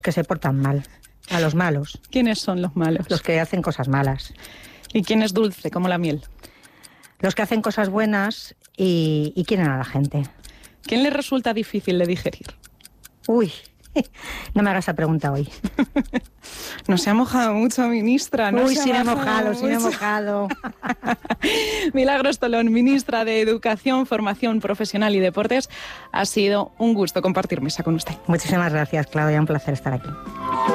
que se portan mal, a los malos. ¿Quiénes son los malos? Los que hacen cosas malas. ¿Y quién es dulce, como la miel? Los que hacen cosas buenas y quieren a la gente. ¿Quién le resulta difícil de digerir? Uy, no me hagas esa pregunta hoy. No se ha mojado mucho, ministra. No Uy, se sí me he mucho. mojado. Milagros Tolón, ministra de Educación, Formación Profesional y Deportes. Ha sido un gusto compartir mesa con usted. Muchísimas gracias, Claudia. Un placer estar aquí.